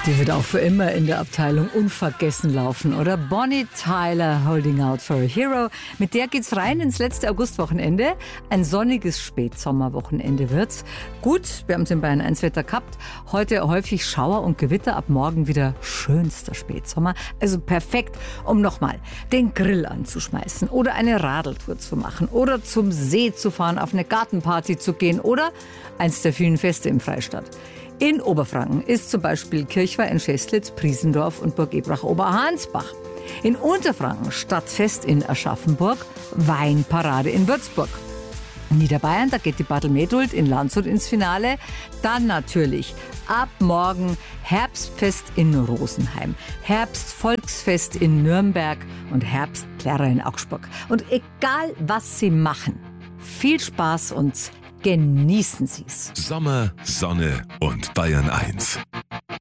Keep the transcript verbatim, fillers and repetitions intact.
Die wird auch für immer in der Abteilung unvergessen laufen, oder? Bonnie Tyler, Holding Out for a Hero. Mit der geht's rein ins letzte Augustwochenende. Ein sonniges Spätsommerwochenende wird's. Gut, wir haben es in Bayern eins Wetter gehabt. Heute häufig Schauer und Gewitter, ab morgen wieder schönster Spätsommer. Also perfekt, um nochmal den Grill anzuschmeißen oder eine Radeltour zu machen oder zum See zu fahren, auf eine Gartenparty zu gehen oder eins der vielen Feste im Freistaat. In Oberfranken ist zum Beispiel Kirchweih in Scheßlitz, Priesendorf und Burg Ebrach-Oberhansbach. In Unterfranken Stadtfest in Aschaffenburg, Weinparade in Würzburg. In Niederbayern, da geht die Battle Medhult in Landshut ins Finale. Dann natürlich ab morgen Herbstfest in Rosenheim, Herbstvolksfest in Nürnberg und Herbstplärrer in Augsburg. Und egal, was Sie machen, viel Spaß und genießen Sie es. Sommer, Sonne und Bayern eins.